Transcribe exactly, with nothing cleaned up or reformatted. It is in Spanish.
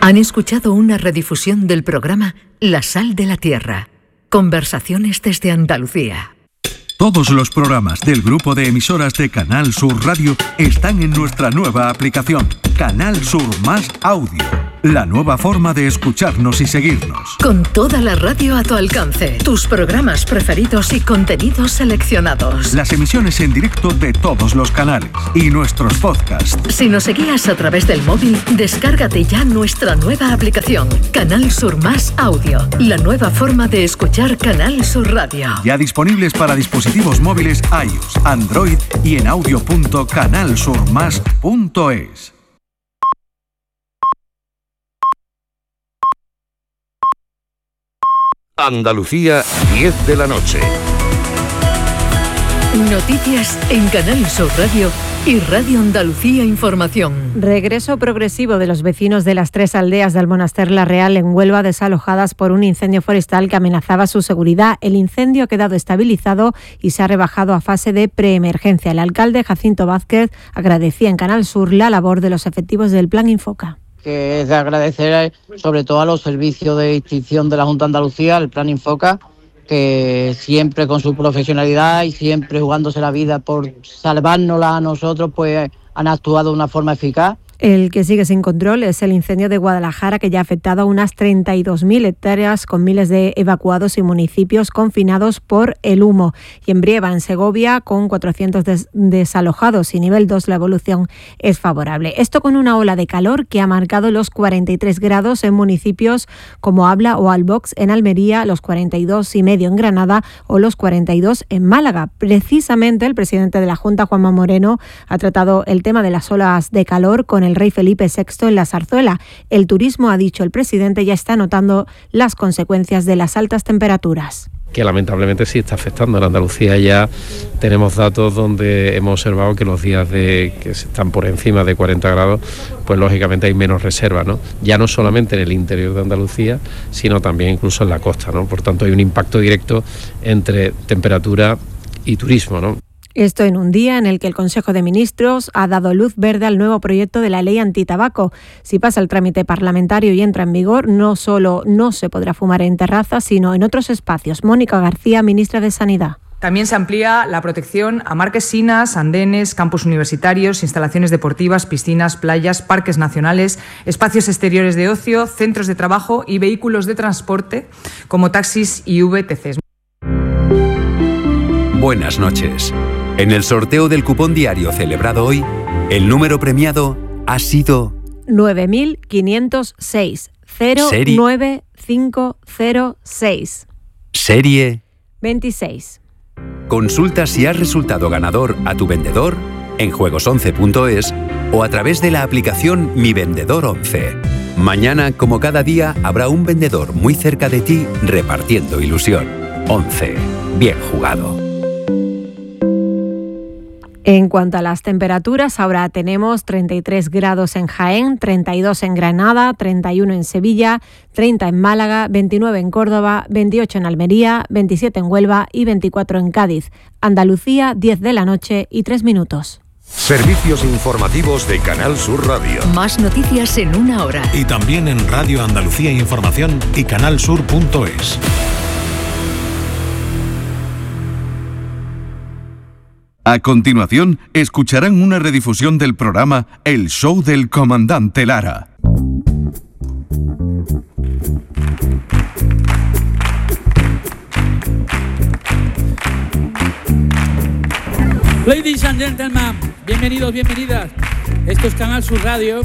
Han escuchado una redifusión del programa La Sal de la Tierra. Conversaciones desde Andalucía. Todos los programas del grupo de emisoras de Canal Sur Radio están en nuestra nueva aplicación, Canal Sur Más Audio. La nueva forma de escucharnos y seguirnos. Con toda la radio a tu alcance, tus programas preferidos y contenidos seleccionados. Las emisiones en directo de todos los canales y nuestros podcasts. Si nos seguías a través del móvil, descárgate ya nuestra nueva aplicación, Canal Sur Más Audio. La nueva forma de escuchar Canal Sur Radio. Ya disponibles para dispositivos móviles iOS, Android y en audio punto canal sur más punto es. Andalucía, diez de la noche. Noticias en Canal Sur Radio y Radio Andalucía Información. Regreso progresivo de los vecinos de las tres aldeas del Monaster La Real en Huelva desalojadas por un incendio forestal que amenazaba su seguridad. El incendio ha quedado estabilizado y se ha rebajado a fase de preemergencia. El alcalde Jacinto Vázquez agradecía en Canal Sur la labor de los efectivos del Plan Infoca. Que es de agradecer sobre todo a los servicios de extinción de la Junta de Andalucía, el Plan Infoca, que siempre con su profesionalidad y siempre jugándose la vida por salvárnosla a nosotros, pues han actuado de una forma eficaz. El que sigue sin control es el incendio de Guadalajara, que ya ha afectado a unas treinta y dos mil hectáreas, con miles de evacuados y municipios confinados por el humo. Y en Brieva, en Segovia, con cuatrocientos des- desalojados y nivel dos, la evolución es favorable. Esto con una ola de calor que ha marcado los cuarenta y tres grados en municipios como Abla o Albox en Almería, los cuarenta y dos y medio en Granada o los cuarenta y dos en Málaga. Precisamente el presidente de la Junta, Juanma Moreno, ha tratado el tema de las olas de calor con el rey Felipe sexto en la Zarzuela. El turismo, ha dicho el presidente, ya está notando las consecuencias de las altas temperaturas. Que lamentablemente sí está afectando. En Andalucía ya tenemos datos donde hemos observado que los días de que están por encima de cuarenta grados, pues lógicamente hay menos reservas, ¿no? Ya no solamente en el interior de Andalucía, sino también incluso en la costa, ¿no? Por tanto, hay un impacto directo entre temperatura y turismo, ¿no? Esto en un día en el que el Consejo de Ministros ha dado luz verde al nuevo proyecto de la ley antitabaco. Si pasa el trámite parlamentario y entra en vigor, no solo no se podrá fumar en terrazas, sino en otros espacios. Mónica García, ministra de Sanidad. También se amplía la protección a marquesinas, andenes, campus universitarios, instalaciones deportivas, piscinas, playas, parques nacionales, espacios exteriores de ocio, centros de trabajo y vehículos de transporte como taxis y V T Cs. Buenas noches. En el sorteo del cupón diario celebrado hoy, el número premiado ha sido nueve mil quinientos seis, cero nueve cinco cero seis. Serie veintiséis. Consulta si has resultado ganador a tu vendedor en juegos once punto es o a través de la aplicación Mi Vendedor once. Mañana, como cada día, habrá un vendedor muy cerca de ti repartiendo ilusión. once. Bien jugado. En cuanto a las temperaturas, ahora tenemos treinta y tres grados en Jaén, treinta y dos en Granada, treinta y uno en Sevilla, treinta en Málaga, veintinueve en Córdoba, veintiocho en Almería, veintisiete en Huelva y veinticuatro en Cádiz. Andalucía, diez de la noche y tres minutos. Servicios informativos de Canal Sur Radio. Más noticias en una hora. Y también en Radio Andalucía Información y canal sur punto es. A continuación, escucharán una redifusión del programa El Show del Comandante Lara. Ladies and gentlemen, bienvenidos, bienvenidas. Esto es Canal Sur Radio